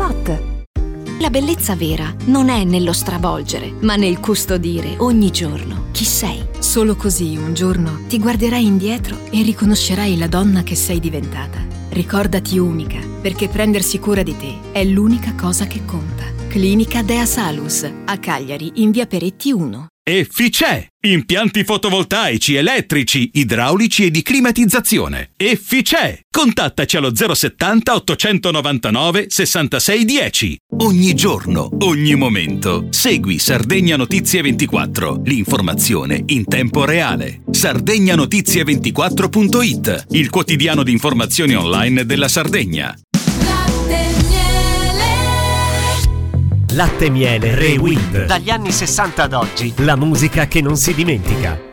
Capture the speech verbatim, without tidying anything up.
Spot. La bellezza vera non è nello stravolgere, ma nel custodire ogni giorno chi sei. Solo così un giorno ti guarderai indietro e riconoscerai la donna che sei diventata. Ricordati unica, perché prendersi cura di te è l'unica cosa che conta. Clinica Dea Salus, a Cagliari, in via Peretti uno. Efficè! Impianti fotovoltaici, elettrici, idraulici e di climatizzazione. Efficè! Contattaci allo zero settanta ottocentonovantanove sessantasei dieci. Ogni giorno, ogni momento. Segui Sardegna Notizie ventiquattro. L'informazione in tempo reale. sardegna notizie ventiquattro punto it, il quotidiano di informazioni online della Sardegna. Latte Miele Rewind. Dagli anni sessanta ad oggi. La musica che non si dimentica.